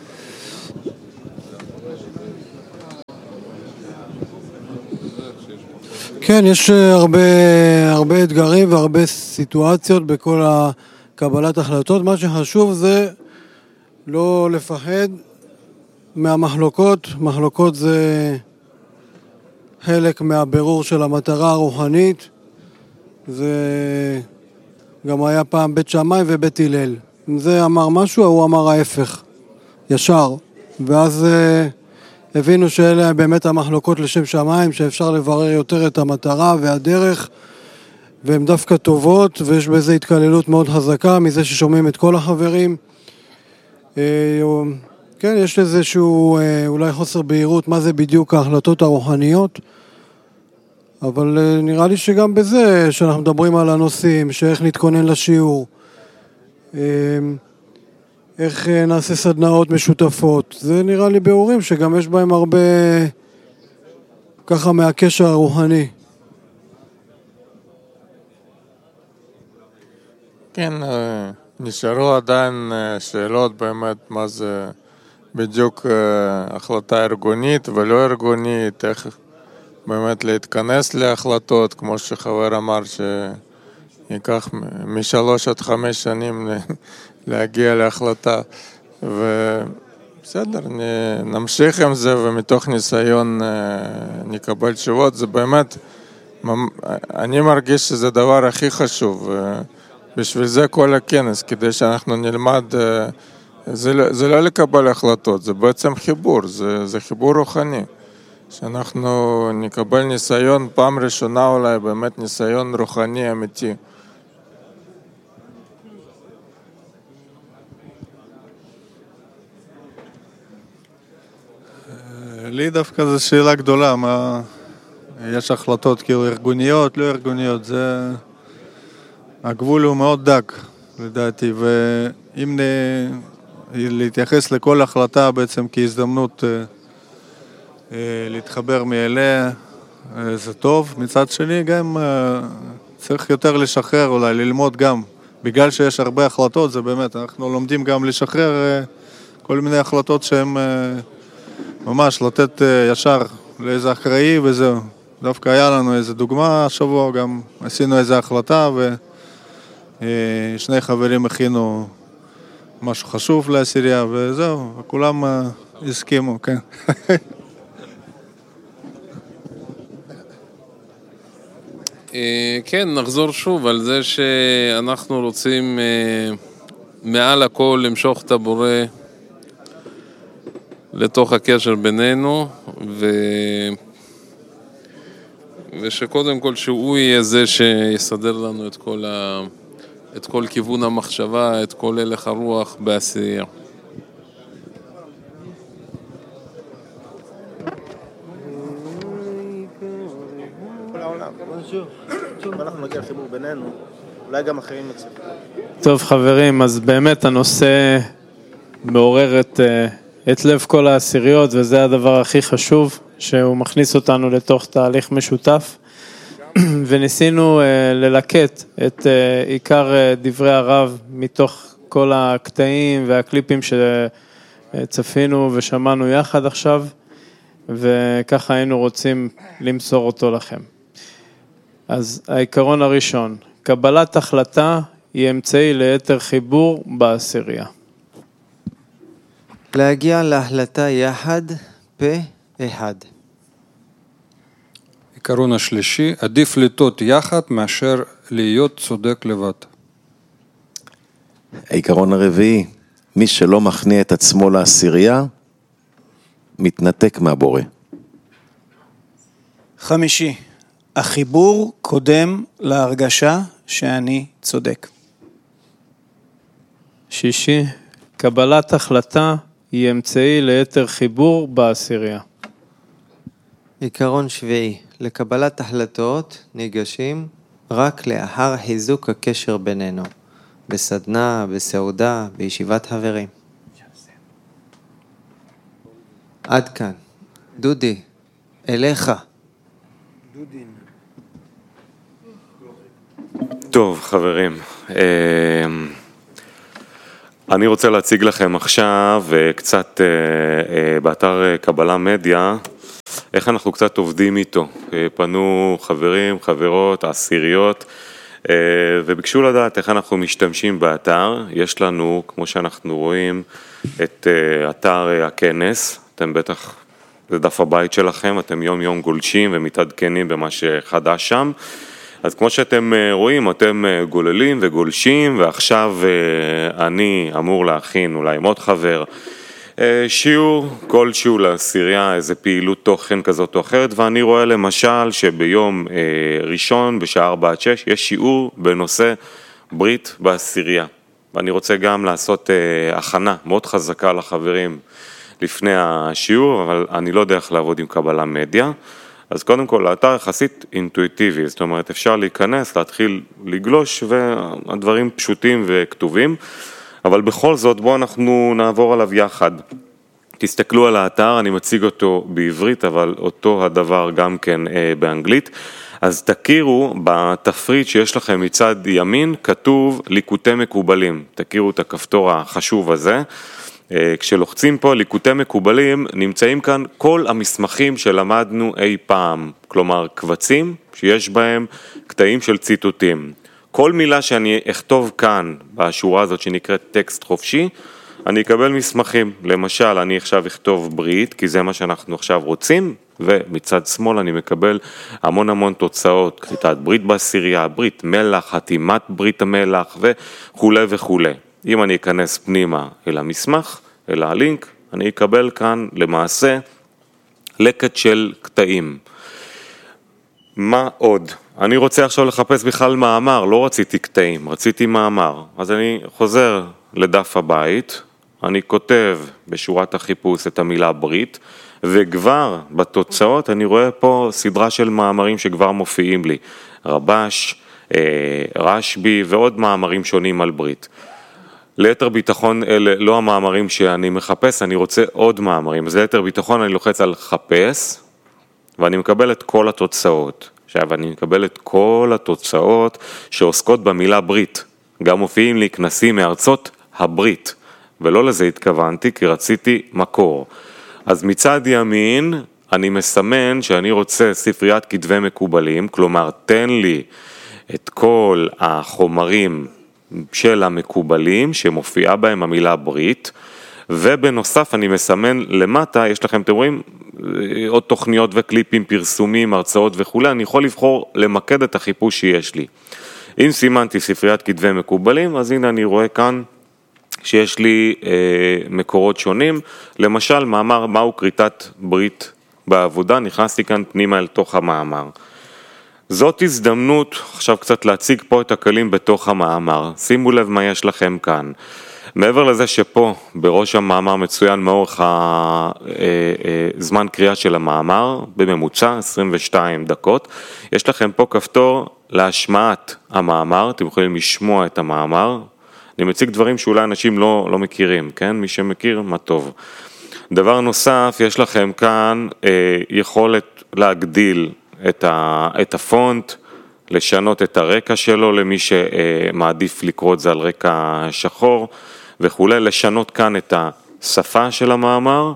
כן, יש הרבה אתגרים והרבה סיטואציות בכל קבלת החלטות. מה שחשוב זה לא לפחד מהמחלוקות. מחלוקות זה חלק מהבירור של המטרה הרוחנית. זה גם היה פעם בית שמאי ובית הלל. אם זה אמר משהו, הוא אמר ההפך, ישר. ואז הבינו שאלה באמת המחלוקות לשם שמיים, שאפשר לברר יותר את המטרה והדרך, והן דווקא טובות, ויש בזה התקללות מאוד חזקה, מזה ששומעים את כל החברים. כן, יש איזשהו אולי חוסר בהירות, מה זה בדיוק ההחלטות הרוחניות, אבל נראה לי שגם בזה, שאנחנו מדברים על הנושאים, שאיך נתכונן לשיעור, איך נעשה סדנאות משותפות, זה נראה לי ביאורים שגם יש בהם הרבה ככה מהקשר הרוחני. כן, נשארו עדיין שאלות באמת מה זה בדיוק החלטה ארגונית ולא ארגונית, איך באמת להתכנס להחלטות, כמו שחבר אמר ייקח מ3 עד 5 שנים להגיע להחלטה, ובסדר, נמשיך עם זה ומתוך ניסיון נקבל תשובות. זה באמת, אני מרגיש שזה דבר הכי חשוב, בשביל זה כל הכנס, כדי שאנחנו נלמד, זה לא לקבל החלטות, זה בעצם חיבור, זה חיבור רוחני, שאנחנו נקבל ניסיון פעם ראשונה אולי, באמת ניסיון רוחני אמיתי. לי דווקא זו שאלה גדולה, מה יש החלטות כאילו ארגוניות, לא ארגוניות, זה הגבול הוא מאוד דק לדעתי, ואם להתייחס לכל החלטה בעצם כהזדמנות להתחבר מאליה, זה טוב. מצד שני גם צריך יותר לשחרר, אולי ללמוד גם, בגלל שיש הרבה החלטות, זה באמת, אנחנו לומדים גם לשחרר כל מיני החלטות שהן ממש לתת ישר לאיזה אחראי וזהו. דווקא היה לנו איזה דוגמה השבוע, גם עשינו איזה החלטה ושני חברים הכינו משהו חשוב לעשירייה וזהו, וכולם הסכימו, כן. כן, נחזור שוב על זה שאנחנו רוצים מעל הכל למשוך את הבורא לתוך הקשר בינינו, ושקודם כל שהוא יהיה זה שיסדר לנו את כל כיוון המחשבה, את כל הלך הרוח בעשייה. אנחנו נגיע לחיבור בינינו, אולי גם אחרים נצליח. טוב חברים, אז באמת הנושא מעורר את לב כל העשיריות, וזה הדבר הכי חשוב, שהוא מכניס אותנו לתוך תהליך משותף, וניסינו ללקט את עיקר דברי הרב מתוך כל הקטעים והקליפים שצפינו ושמענו יחד עכשיו, וככה היינו רוצים למסור אותו לכם. אז העיקרון הראשון, קבלת החלטה היא אמצעי ליתר חיבור בעשירייה. להגיע להחלטה יחד פה אחד. עיקרון השלישי, עדיף לטעות יחד מאשר להיות צודק לבד. העיקרון הרביעי, מי שלא מכניע את עצמו לעשירייה, מתנתק מהבורא. חמישי, החיבור קודם להרגשה שאני צודק. שישי, קבלת החלטה היא אמצעי ליתר חיבור בעשירייה. עיקרון שביעי, לקבלת החלטות ניגשים רק לאחר חיזוק הקשר בינינו. בסדנה, בסעודה, בישיבת חברים. עד כאן. דודי, אליך. טוב, חברים, אני רוצה להציג לכם עכשיו קצת באתר קבלה מדיה, איך אנחנו קצת עובדים איתו. פנו חברים, חברות, עשיריות, וביקשו לדעת איך אנחנו משתמשים באתר. יש לנו, כמו שאנחנו רואים, את אתר הכנס. אתם בטח, זה דף הבית שלכם, אתם יום יום גולשים ומתעדכנים במה שחדש שם. אז כמו שאתם רואים, אתם גוללים וגולשים, ועכשיו אני אמור להכין אולי עם עוד חבר שיעור כלשהו לעשירייה, איזה פעילות תוכן כזאת או אחרת, ואני רואה למשל שביום ראשון בשעה 4-6 יש שיעור בנושא ברית בעשירייה, ואני רוצה גם לעשות הכנה מאוד חזקה לחברים לפני השיעור, אבל אני לא יודע איך לעבוד עם קבלה מדיה. אז קודם כל, האתר יחסית אינטואיטיבי, זאת אומרת, אפשר להיכנס, להתחיל לגלוש, והדברים פשוטים וכתובים, אבל בכל זאת, בואו אנחנו נעבור עליו יחד. תסתכלו על האתר, אני מציג אותו בעברית, אבל אותו הדבר גם כן באנגלית. אז תכירו בתפריט שיש לכם מצד ימין, כתוב ליקוטי מקובלים. תכירו את הכפתור החשוב הזה. כשלוחצים פה ליקוטי מקובלים, נמצאים כאן כל המסמכים שלמדנו אי פעם, כלומר קבצים שיש בהם קטעים של ציטוטים. כל מילה שאני אכתוב כאן בשורה הזאת שנקראת טקסט חופשי, אני אקבל מסמכים. למשל, אני עכשיו אכתוב ברית, כי זה מה שאנחנו עכשיו רוצים, ומצד שמאל אני מקבל המון תוצאות, כריתת ברית בעשירייה, ברית מלח, חתימת ברית המלח וכו' וכו'. אם אני אכנס פנימה אל המסמך, אל הלינק, אני אקבל כאן למעשה לקט של קטעים. מה עוד? אני רוצה עכשיו לחפש בכלל מאמר, לא רציתי קטעים, רציתי מאמר. אז אני חוזר לדף הבית, אני כותב בשורת החיפוש את המילה ברית, וכבר בתוצאות אני רואה פה סדרה של מאמרים שכבר מופיעים לי. רבש, רשבי ועוד מאמרים שונים על ברית. ליתר ביטחון אלה לא המאמרים שאני מחפש, אני רוצה עוד מאמרים. אז ליתר ביטחון אני לוחץ על חפש, ואני מקבל את כל התוצאות. עכשיו אני מקבל את כל התוצאות שעוסקות במילה ברית. גם מופיעים לי כנסים מארצות הברית, ולא לזה התכוונתי כי רציתי מקור. אז מצד ימין אני מסמן שאני רוצה ספריית כתבי מקובלים, כלומר תן לי את כל החומרים של המקובלים שמופיעה בהם המילה ברית, ובנוסף אני מסמן למטה, יש לכם, אתם רואים, עוד תוכניות וקליפים, פרסומים, הרצאות וכו', אני יכול לבחור למקד את החיפוש שיש לי. אם סימנתי ספריית כתבי מקובלים, אז הנה אני רואה כאן שיש לי מקורות שונים, למשל מאמר מהו כריתת ברית בעבודה, נכנסתי כאן פנימה אל תוך המאמר. זאת הזדמנות עכשיו קצת להציג פה את הכלים בתוך המאמר. שימו לב מה יש לכם כאן. מעבר לזה שפה בראש המאמר מצוין מאורך זמן קריאה של המאמר, בממוצע 22 דקות, יש לכם פה כפתור להשמעת המאמר, אתם יכולים לשמוע את המאמר. אני מציג דברים שאולי אנשים לא מכירים, כן? מי שמכיר, מה טוב. דבר נוסף, יש לכם כאן יכולת להגדיל את הפונט, לשנות את הרקע שלו למי שמעדיף לקרוא את זה על רקע שחור וכו', לשנות כאן את השפה של המאמר,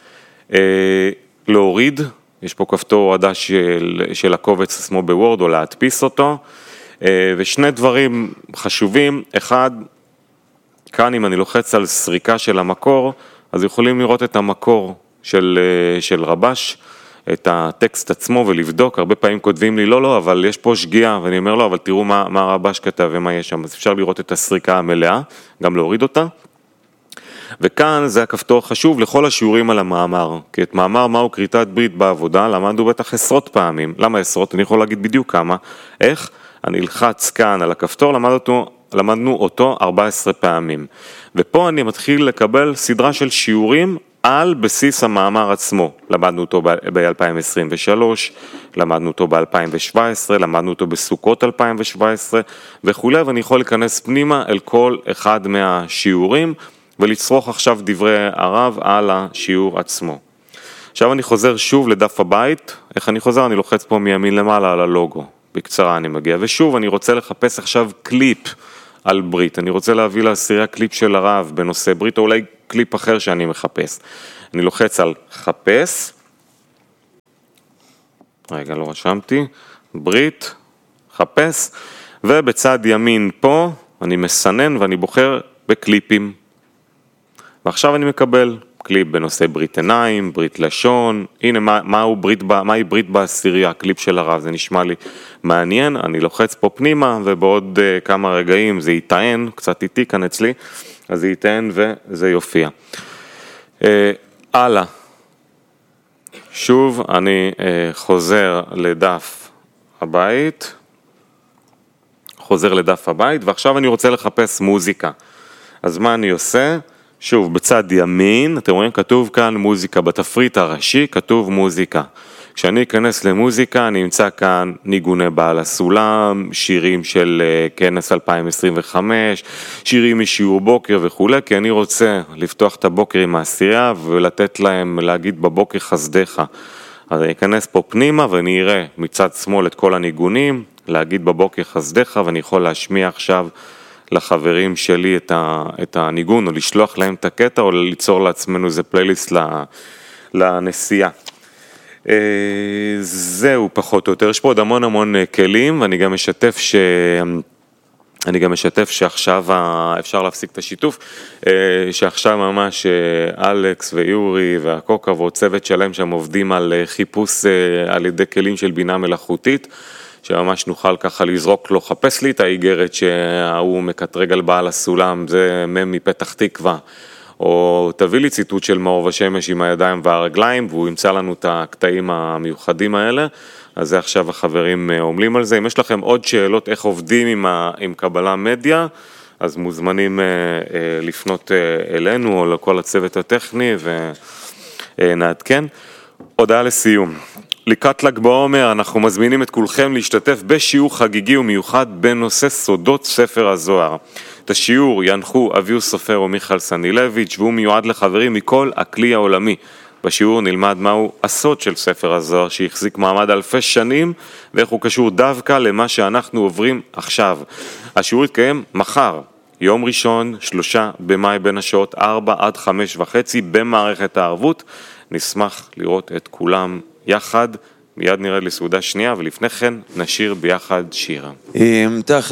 להוריד, יש פה כפתור הורדה של הקובץ עצמו בוורד או להדפיס אותו, ושני דברים חשובים, אחד, כאן אם אני לוחץ על סריקה של המקור, אז יכולים לראות את המקור של רבש, את הטקסט עצמו ולבדוק, הרבה פעמים כותבים לי, לא, אבל יש פה שגיאה, ואני אומר לו, אבל תראו מה הרבש כתב ומה יש שם, אז אפשר לראות את הסריקה המלאה, גם להוריד אותה. וכאן זה הכפתור חשוב לכל השיעורים על המאמר, כי את מאמר מהו כריתת ברית בעבודה, למדנו בטח עשרות פעמים. למה עשרות? אני יכול להגיד בדיוק כמה. איך? אני אלחץ כאן על הכפתור, למדנו אותו 14 פעמים. ופה אני מתחיל לקבל סדרה של שיעורים על בסיס המאמר עצמו. למדנו אותו ב-2023, למדנו אותו ב-2017, למדנו אותו בסוכות 2017 וכו', ואני יכול להיכנס פנימה אל כל אחד מהשיעורים ולצרוך עכשיו דברי הרב על השיעור עצמו. עכשיו אני חוזר שוב לדף הבית. איך אני חוזר? אני לוחץ פה מימין למעלה על הלוגו. בקצרה אני מגיע, ושוב אני רוצה לחפש עכשיו קליפ על ברית. אני רוצה להביא לעשירייה קליפ של הרב בנושא ברית, או אולי קליפ אחר שאני מחפש. אני לוחץ על חפש. רגע, לא רשמתי. ברית, חפש. ובצד ימין פה אני מסנן ואני בוחר בקליפים. ועכשיו אני מקבל קליפ בנושא ברית עיניים, ברית לשון. הנה, מהי ברית בעשירייה? קליפ של הרב, זה נשמע לי מעניין. אני לוחץ פה פנימה, ובעוד כמה רגעים זה יטען, קצת איתי כאן אצלי, אז זה יטען וזה יופיע. הלאה. שוב, אני חוזר לדף הבית. ועכשיו אני רוצה לחפש מוזיקה. אז מה אני עושה? שוב, בצד ימין, אתם רואים, כתוב כאן מוזיקה, בתפריט הראשי כתוב מוזיקה. כשאני אכנס למוזיקה, אני אמצא כאן ניגוני בעל הסולם, שירים של כנס 2025, שירים משיעור בוקר וכו', כי אני רוצה לפתוח את הבוקר עם העשירייה ולתת להם להגיד בבוקר חסדך. אז אני אכנס פה פנימה ואני אראה מצד שמאל את כל הניגונים, להגיד בבוקר חסדך, ואני יכול להשמיע עכשיו לחברים שלי את הניגון, או לשלוח להם את הקטע, או ליצור לעצמנו איזה פלייליסט לנסיעה. זהו פחות או יותר, יש פה עוד המון כלים, ואני גם משתף שעכשיו אפשר להפסיק את השיתוף, שעכשיו ממש אלכס ויורי והקוקה והצוות שלהם שם עובדים על חיפוש על ידי כלים של בינה מלאכותית, שממש נוכל ככה לזרוק לו, חפש לי את האיגרת שהוא מקטרג על בעל הסולם, זה מפתח תקווה, או תביא לי ציטוט של מאור ושמש עם הידיים והרגליים, והוא ימצא לנו את הקטעים המיוחדים האלה. אז זה עכשיו החברים עומלים על זה. אם יש לכם עוד שאלות איך עובדים עם קבלה מדיה, אז מוזמנים לפנות אלינו או לכל הצוות הטכני ונעדכן. הודעה לסיום. לקראת ל"ג בעומר אנחנו מזמינים את כולכם להשתתף בשיעור חגיגי ומיוחד בנושא סודות ספר הזוהר. את השיעור ינחו אביהו סופר ומיכל סנילביץ', והוא מיועד לחברים מכל הכלי העולמי. בשיעור נלמד מהו הסוד של ספר הזוהר שהחזיק מעמד אלפי שנים, ואיך הוא קשור דווקא למה שאנחנו עוברים עכשיו. השיעור יתקיים מחר, יום ראשון, 3 במאי, בין השעות 4 עד 5:30 במערכת הערבות. נשמח לראות את כולם יחד. מיד נרד לסעודה שנייה, ולפני כן נשיר ביחד שירה.